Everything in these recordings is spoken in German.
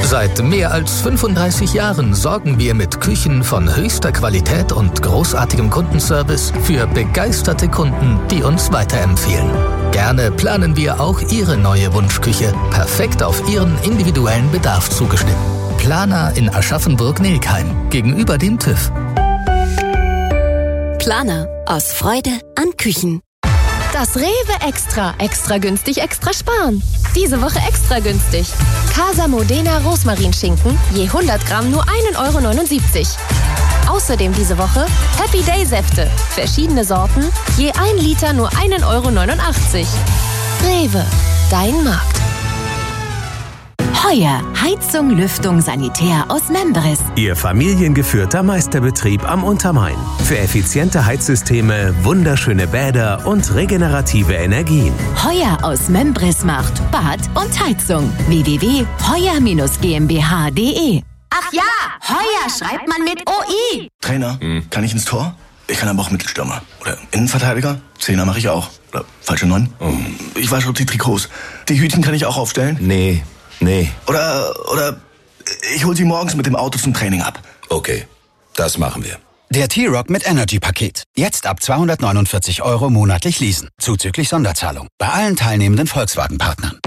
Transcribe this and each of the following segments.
Seit mehr als 35 Jahren sorgen wir mit Küchen von höchster Qualität und großartigem Kundenservice für begeisterte Kunden, die uns weiterempfehlen. Gerne planen wir auch Ihre neue Wunschküche, perfekt auf Ihren individuellen Bedarf zugeschnitten. Planer in Aschaffenburg-Nilkheim, gegenüber dem TÜV. Planer, aus Freude an Küchen. Das Rewe Extra. Extra günstig, extra sparen. Diese Woche extra günstig. Casa Modena Rosmarinschinken, je 100 Gramm nur 1,79 €. Außerdem diese Woche Happy Day Säfte. Verschiedene Sorten, je 1 Liter nur 1,89 €. Rewe, dein Markt. Heuer, Heizung, Lüftung, Sanitär aus Membris. Ihr familiengeführter Meisterbetrieb am Untermain. Für effiziente Heizsysteme, wunderschöne Bäder und regenerative Energien. Heuer aus Membris macht Bad und Heizung. www.heuer-gmbh.de. Ach ja, Heuer schreibt man mit OI. Trainer, kann ich ins Tor? Ich kann aber auch Mittelstürmer. Oder Innenverteidiger? Zehner mache ich auch. Oder falsche 9? Ich wasche die Trikots. Die Hütchen kann ich auch aufstellen? Nee. Oder ich hol sie morgens mit dem Auto zum Training ab. Okay, das machen wir. Der T-Rock mit Energy-Paket. Jetzt ab 249 € monatlich leasen. Zuzüglich Sonderzahlung. Bei allen teilnehmenden Volkswagen-Partnern.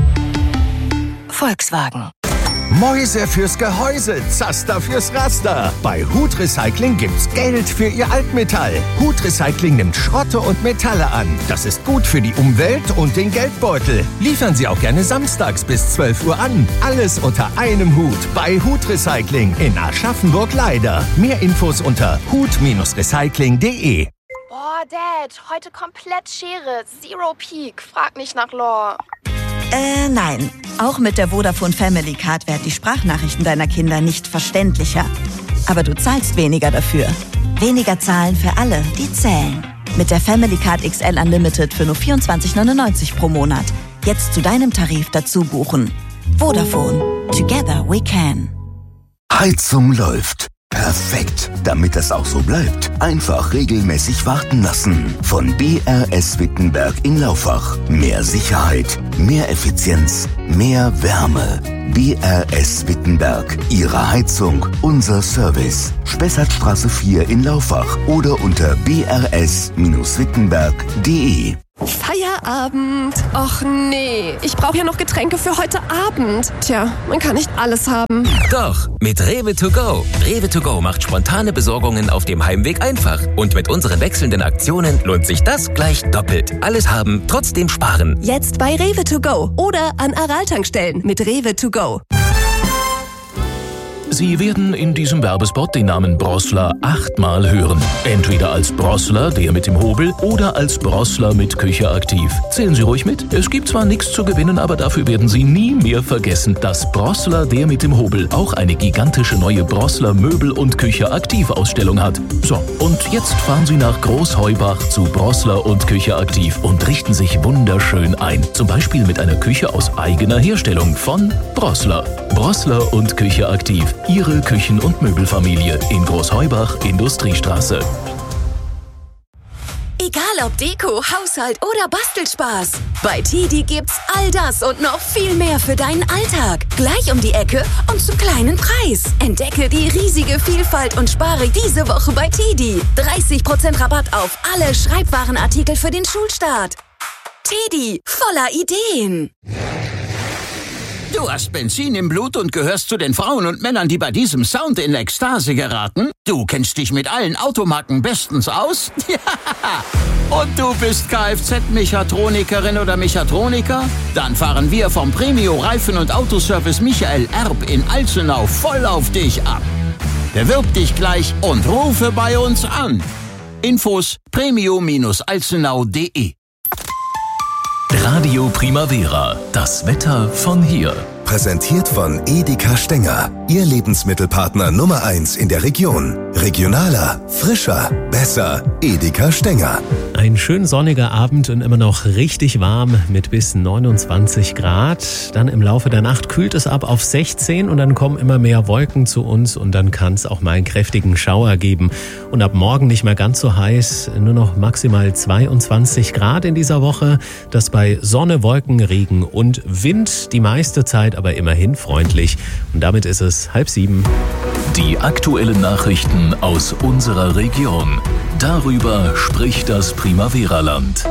Volkswagen. Mäuse fürs Gehäuse, Zaster fürs Raster. Bei Hut Recycling gibt's Geld für Ihr Altmetall. Hut Recycling nimmt Schrotte und Metalle an. Das ist gut für die Umwelt und den Geldbeutel. Liefern Sie auch gerne samstags bis 12 Uhr an. Alles unter einem Hut bei Hut Recycling in Aschaffenburg-Leider. Mehr Infos unter hut-recycling.de. Boah, Dad, heute komplett Schere. Zero Peak. Frag nicht nach Lore. Nein. Auch mit der Vodafone Family Card werden die Sprachnachrichten deiner Kinder nicht verständlicher. Aber du zahlst weniger dafür. Weniger zahlen für alle, die zählen. Mit der Family Card XL Unlimited für nur 24,99 € pro Monat. Jetzt zu deinem Tarif dazu buchen. Vodafone. Together we can. Heizung läuft. Perfekt. Damit das auch so bleibt, einfach regelmäßig warten lassen. Von BRS Wittenberg in Laufach. Mehr Sicherheit, mehr Effizienz, mehr Wärme. BRS Wittenberg. Ihre Heizung, unser Service. Spessartstraße 4 in Laufach oder unter brs-wittenberg.de. Feierabend. Och nee, ich brauche ja noch Getränke für heute Abend. Tja, man kann nicht alles haben. Doch, mit Rewe to go. Rewe to go macht spontane Besorgungen auf dem Heimweg einfach. Und mit unseren wechselnden Aktionen lohnt sich das gleich doppelt. Alles haben, trotzdem sparen. Jetzt bei Rewe to go oder an Aral-Tankstellen mit Rewe to go. Sie werden in diesem Werbespot den Namen Brossler 8-mal hören. Entweder als Brossler, der mit dem Hobel, oder als Brossler mit Küche aktiv. Zählen Sie ruhig mit. Es gibt zwar nichts zu gewinnen, aber dafür werden Sie nie mehr vergessen, dass Brossler, der mit dem Hobel, auch eine gigantische neue Brossler Möbel- und Küche aktiv Ausstellung hat. So, und jetzt fahren Sie nach Großheubach zu Brossler und Küche aktiv und richten sich wunderschön ein. Zum Beispiel mit einer Küche aus eigener Herstellung von Brossler. Brossler und Küche aktiv. Ihre Küchen- und Möbelfamilie in Großheubach, Industriestraße. Egal ob Deko, Haushalt oder Bastelspaß. Bei TEDi gibt's all das und noch viel mehr für deinen Alltag. Gleich um die Ecke und zum kleinen Preis. Entdecke die riesige Vielfalt und spare diese Woche bei TEDi. 30% Rabatt auf alle Schreibwarenartikel für den Schulstart. TEDi, voller Ideen. Du hast Benzin im Blut und gehörst zu den Frauen und Männern, die bei diesem Sound in Ekstase geraten? Du kennst dich mit allen Automarken bestens aus? Ja! Und du bist Kfz-Mechatronikerin oder Mechatroniker? Dann fahren wir vom Premio Reifen- und Autoservice Michael Erb in Alzenau voll auf dich ab. Bewirb dich gleich und rufe bei uns an. Infos premio-alzenau.de. Radio Primavera, das Wetter von hier. Präsentiert von Edeka Stenger, Ihr Lebensmittelpartner Nummer 1 in der Region. Regionaler, frischer, besser. Edeka Stenger. Ein schön sonniger Abend und immer noch richtig warm mit bis 29 Grad. Dann im Laufe der Nacht kühlt es ab auf 16 und dann kommen immer mehr Wolken zu uns und dann kann es auch mal einen kräftigen Schauer geben. Und ab morgen nicht mehr ganz so heiß, nur noch maximal 22 Grad in dieser Woche. Das bei Sonne, Wolken, Regen und Wind die meiste Zeit, aber aber immerhin freundlich. Und damit ist es 6:30. Die aktuellen Nachrichten aus unserer Region. Darüber spricht das Primavera-Land.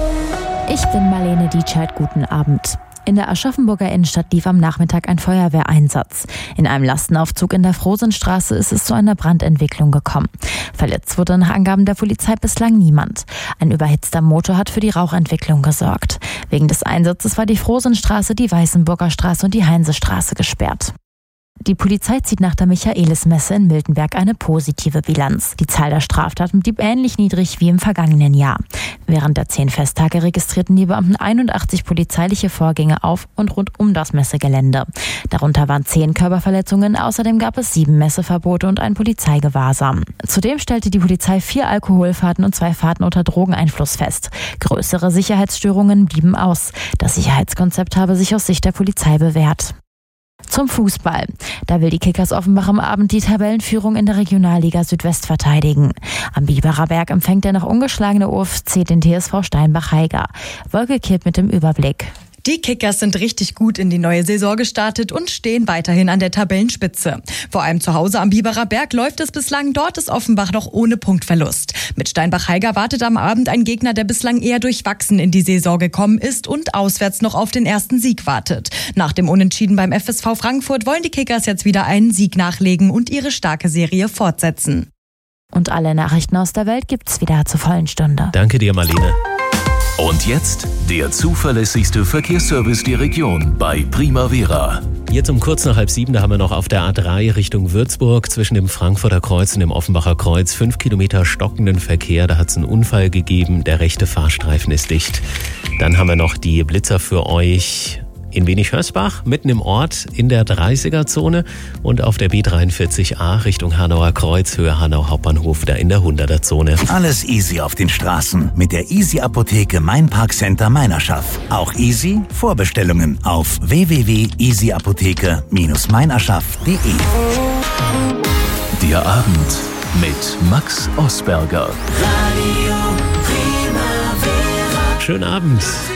Ich bin Marlene Dietscheid, guten Abend. In der Aschaffenburger Innenstadt lief am Nachmittag ein Feuerwehreinsatz. In einem Lastenaufzug in der Frohsinnstraße ist es zu einer Brandentwicklung gekommen. Verletzt wurde nach Angaben der Polizei bislang niemand. Ein überhitzter Motor hat für die Rauchentwicklung gesorgt. Wegen des Einsatzes war die Frohsinnstraße, die Weißenburger Straße und die Heinsestraße gesperrt. Die Polizei zieht nach der Michaelismesse in Miltenberg eine positive Bilanz. Die Zahl der Straftaten blieb ähnlich niedrig wie im vergangenen Jahr. Während der 10 Festtage registrierten die Beamten 81 polizeiliche Vorgänge auf und rund um das Messegelände. Darunter waren 10 Körperverletzungen, außerdem gab es 7 Messeverbote und ein Polizeigewahrsam. Zudem stellte die Polizei 4 Alkoholfahrten und 2 Fahrten unter Drogeneinfluss fest. Größere Sicherheitsstörungen blieben aus. Das Sicherheitskonzept habe sich aus Sicht der Polizei bewährt. Zum Fußball. Da will die Kickers Offenbach am Abend die Tabellenführung in der Regionalliga Südwest verteidigen. Am Biberer Berg empfängt der noch ungeschlagene OFC den TSV Steinbach-Heiger. Wolke Kipp mit dem Überblick. Die Kickers sind richtig gut in die neue Saison gestartet und stehen weiterhin an der Tabellenspitze. Vor allem zu Hause am Biberer Berg läuft es bislang, dort ist Offenbach noch ohne Punktverlust. Mit Steinbach-Heiger wartet am Abend ein Gegner, der bislang eher durchwachsen in die Saison gekommen ist und auswärts noch auf den ersten Sieg wartet. Nach dem Unentschieden beim FSV Frankfurt wollen die Kickers jetzt wieder einen Sieg nachlegen und ihre starke Serie fortsetzen. Und alle Nachrichten aus der Welt gibt's wieder zur vollen Stunde. Danke dir, Marlene. Und jetzt der zuverlässigste Verkehrsservice der Region bei Primavera. Jetzt um kurz nach 6:30, da haben wir noch auf der A3 Richtung Würzburg zwischen dem Frankfurter Kreuz und dem Offenbacher Kreuz 5 Kilometer stockenden Verkehr. Da hat es einen Unfall gegeben, der rechte Fahrstreifen ist dicht. Dann haben wir noch die Blitzer für euch in Wenig-Hörsbach, mitten im Ort in der 30er-Zone und auf der B43a Richtung Hanauer Kreuz, Höhe Hanau Hauptbahnhof, da in der 100er-Zone. Alles easy auf den Straßen mit der Easy-Apotheke Mainparkcenter Meinerschaft. Auch easy Vorbestellungen auf www.easyapotheke-meinerschaft.de. Der Abend mit Max Osberger. Schönen Abend.